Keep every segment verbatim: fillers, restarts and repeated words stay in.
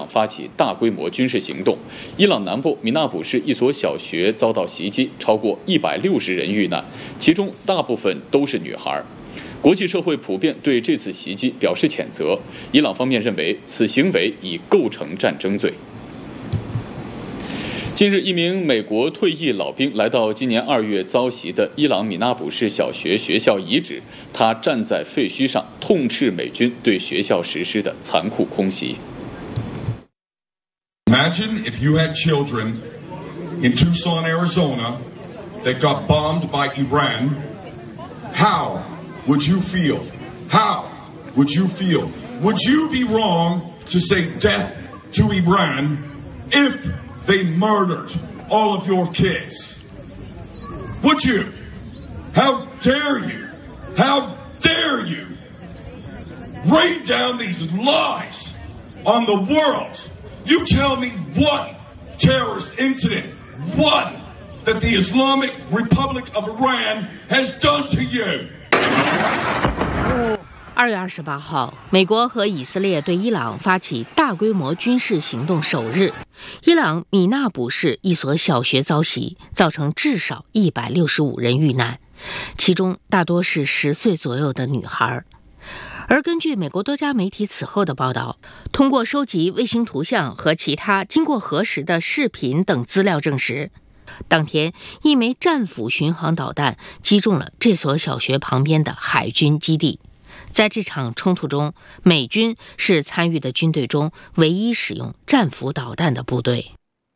发起大规模军事行动。伊朗南部米纳卜市一所小学遭到袭击，超过一百六十人遇难，其中大部分都是女孩。国际社会普遍对这次袭击表示谴责，伊朗方面认为此行为已构成战争罪。近日，一名美国退役老兵来到今年二月遭袭的伊朗米纳卜市小学学校遗址，他站在废墟上痛斥美军对学校实施的残酷空袭。 Imagine if you had children in Tucson, Arizona, that got bombed by Iran. How would you feel? How would you feel? Would you be wrong to say death to Iran if they murdered all of your kids? Would you? How dare you? How dare you rain down these lies on the world? You tell me one terrorist incident, one, that the Islamic Republic of Iran has done to you. 二月二十八号，美国和以色列对伊朗发起大规模军事行动首日，伊朗米纳卜市一所小学遭袭，造成至少一百六十五人遇难，其中大多是十岁左右的女孩。而根据美国多家媒体此后的报道，通过收集卫星图像和其他经过核实的视频等资料证实，当天一枚战斧巡航导弹击中了这所小学旁边的海军基地。在这场冲突中，美军是参与的军队中唯一使用战斧导弹的部队。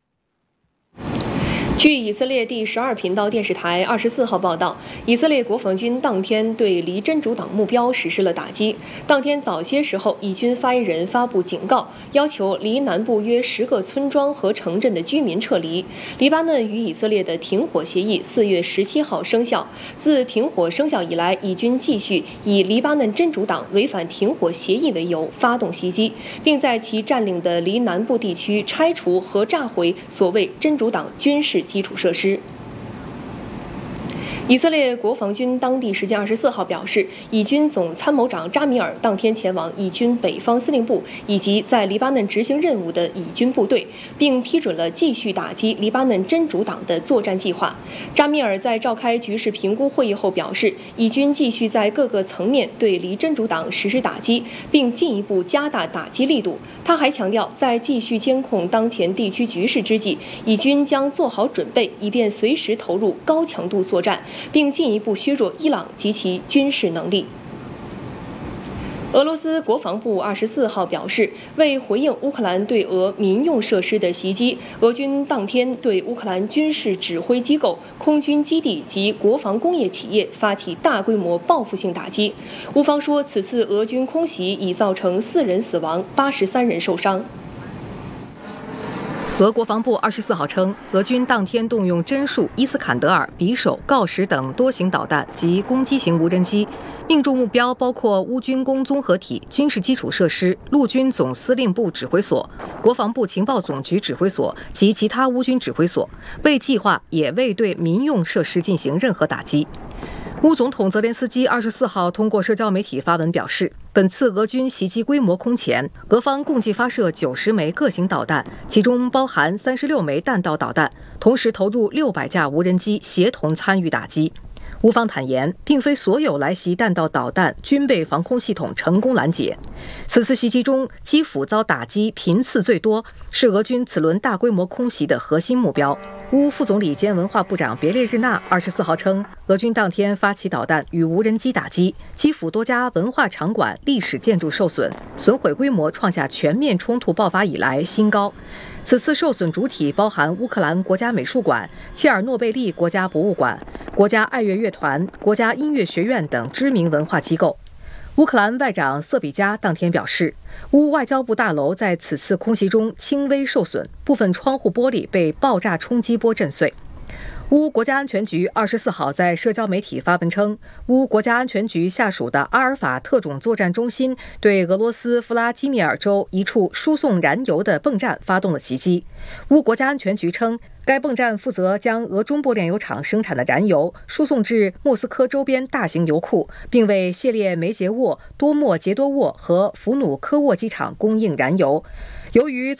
据以色列第十二频道电视台二十四号报道，以色列国防军当天对离真主党目标实施了打击。当天早些时候，以军发言人发布警告，要求离南部约十个村庄和城镇的居民撤离。黎巴嫩与以色列的停火协议四月十七号生效。自停火生效以来，以军继续以黎巴嫩真主党违反停火协议为由发动袭击，并在其占领的离南部地区拆除和炸毁所谓真主党军事基础设施。以色列国防军当地时间二十四号表示，以军总参谋长扎米尔当天前往以军北方司令部以及在黎巴嫩执行任务的以军部队，并批准了继续打击黎巴嫩真主党的作战计划。扎米尔在召开局势评估会议后表示，以军继续在各个层面对黎真主党实施打击，并进一步加大打击力度。他还强调，在继续监控当前地区局势之际，以军将做好准备，以便随时投入高强度作战，并进一步削弱伊朗及其军事能力。俄罗斯国防部二十四号表示，为回应乌克兰对俄民用设施的袭击，俄军当天对乌克兰军事指挥机构、空军基地及国防工业企业发起大规模报复性打击。乌方说，此次俄军空袭已造成四人死亡，八十三人受伤。 俄国防部二十四号称，俄军当天动用真树、伊斯坎德尔、匕首、锆石等多型导弹及攻击型无人机，命中目标包括乌军工综合体、军事基础设施、陆军总司令部指挥所、国防部情报总局指挥所及其他乌军指挥所，未计划也未对民用设施进行任何打击。乌总统泽连斯基二十四号通过社交媒体发文表示，本次俄军袭击规模空前，俄方共计发射九十枚各型导弹，其中包含三十六枚弹道导弹，同时投入六百架无人机协同参与打击。乌方坦言，并非所有来袭弹道导弹均被防空系统成功拦截。此次袭击中，基辅遭打击频次最多，是俄军此轮大规模空袭的核心目标。乌副总理兼文化部长别列日纳二十四号称，俄军当天发起导弹与无人机打击，基辅多家文化场馆、历史建筑受损，损毁规模创下全面冲突爆发以来新高。此次受损主体包含乌克兰国家美术馆、切尔诺贝利国家博物馆、国家爱乐乐团、国家音乐学院等知名文化机构。乌克兰外长瑟比加当天表示，乌外交部大楼在此次空袭中轻微受损，部分窗户玻璃被爆炸冲击波震碎。乌国家安全局二十四号在社交媒体发文称，乌国家安全局下属的阿尔法特种作战中心对俄罗斯弗拉基米尔州一处输送燃油的泵站发动了袭击。乌国家安全局称，该泵站负责将俄中部炼油厂生产的燃油输送至莫斯科周边大型油库，并为谢列梅捷沃、多莫捷多沃和弗努科沃机场供应燃油。由于